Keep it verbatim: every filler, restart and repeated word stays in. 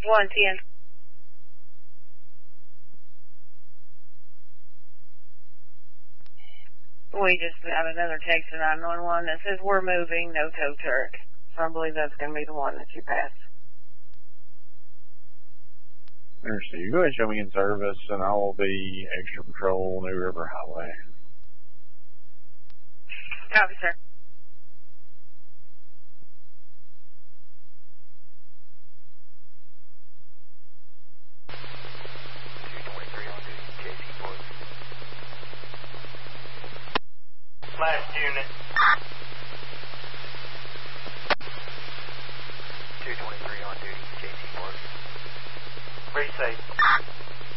one ten. We just got another text to nine one one that says we're moving, no tow truck. So I believe that's going to be the one that you passed. Understood. You go ahead and show me in service, and I will be extra patrol, New River Highway. Copy, sir. Last unit.